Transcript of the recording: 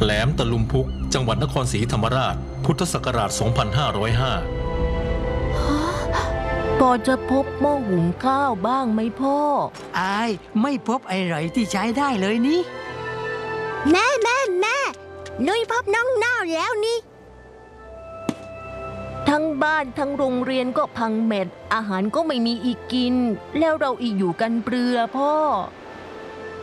แหลมตะลุมพุกจังหวัดนครศรีธรรมราชพุทธศักราช 2505 พอจะพบหม้อหุงข้าวบ้างไหมพ่ออายไม่พบอะไรที่ใช้ได้เลยนี่แม่นุ้ยพบน้องเน่าแล้วนี่ทั้งบ้านทั้งโรงเรียนก็พังเม็ดอาหารก็ไม่มีอีกกินแล้วเราอีกอยู่กันเปลือพ่อ